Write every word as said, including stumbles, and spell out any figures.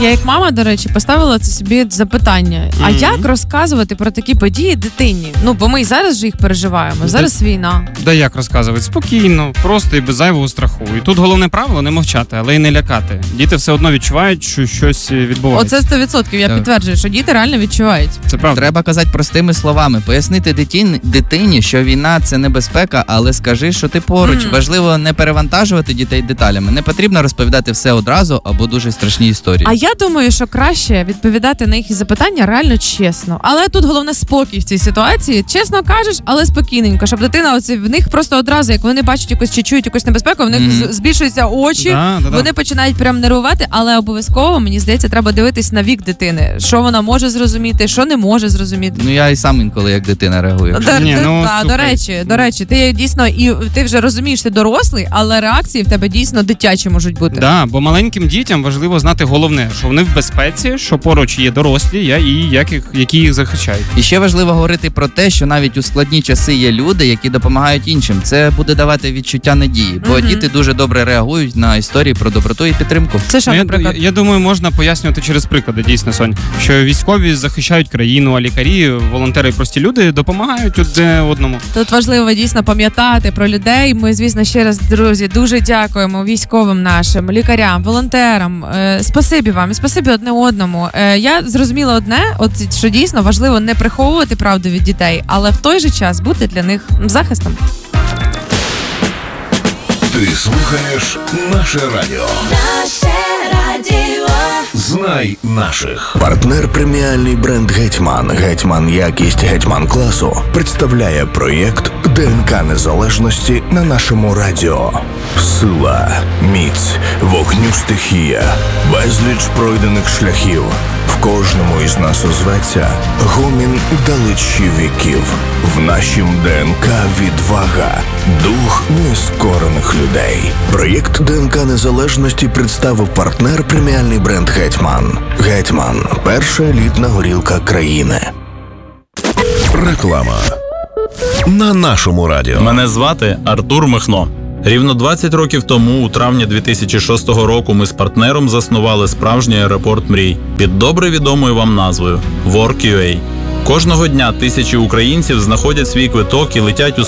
Я як мама, до речі, поставила це собі запитання. Mm-hmm. А як розказувати про такі події дитині? Ну, бо ми і зараз же їх переживаємо. Зараз да, війна. Да як розказувати? Спокійно, просто і без зайвого страху. І тут головне правило не мовчати, але й не лякати. Діти все одно відчувають, що щось відбувається. Оце сто відсотків. Я так. підтверджую, що діти реально відчувають. Це правда. Треба казати простими словами. Пояснити дитині, дитині, що війна – це небезпека, але скажи, що ти поруч. Mm. Важливо не перевантажувати дітей деталями. Не потрібно розповідати все одразу або дуже страшні історії. А я думаю, що краще відповідати на їх запитання реально чесно. Але тут головне спокій в цій ситуації. Чесно кажеш, але спокійненько, щоб дитина оці, в них просто одразу, як вони бачать якусь чи чують якусь небезпеку, в них mm. збільшуються очі, да, да, вони да. починають прям нервувати, але обов'язково, мені здається, треба дивитись на вік дитини. Що вона може зрозуміти, що не може зрозуміти. Ну я і сам інколи як дитина реагую. До, Ні, ну, та, до речі, до речі, ти дійсно, і ти вже розумієш, ти дорослий, але реакції в тебе дійсно дитячі можуть бути. Да, бо маленьким дітям важливо знати головне, що вони в безпеці, що поруч є дорослі, і як їх, які їх захищають. І ще важливо говорити про те, що навіть у складні часи є люди, які допомагають іншим. Це буде давати відчуття надії, бо mm-hmm. діти дуже добре реагують на історії про доброту і підтримку. Це що, ну, наприклад? Я, я думаю, можна пояснювати через приклади, дійсно, Сонь, що військові захищають країну, а лікарі, волонтери і прості люди допомагають одне одному. Тут важливо дійсно пам'ятати про людей. Ми, звісно, ще раз, друзі, дуже дякуємо військовим нашим, лікарям, волонтерам. Е, спасибі вам і спасибі одне одному. Е, я зрозуміла одне, от що дійсно важливо не приховувати правду від дітей, але в той же час бути для них захистом. Ти слухаєш наше радіо. Наше радіо. Знай наших. Партнер преміальний бренд «Гетьман». «Гетьман» якість «Гетьман» класу представляє проєкт ДНК незалежності на нашому радіо. Сила, міць, вогню стихія, безліч пройдених шляхів. В кожному із нас озветься гомін далечі віків. В нашім ДНК відвага, дух нескорених людей. Проєкт ДНК незалежності представив партнер преміальний бренд «Гетьман». «Гетьман» – перша елітна горілка країни. Реклама на нашому радіо. Мене звати Артур Михно. Рівно двадцять років тому, у травні дві тисячі шостого року, ми з партнером заснували справжній аеропорт мрій під добре відомою вам назвою WorkUA. Кожного дня тисячі українців знаходять свій квиток і летять у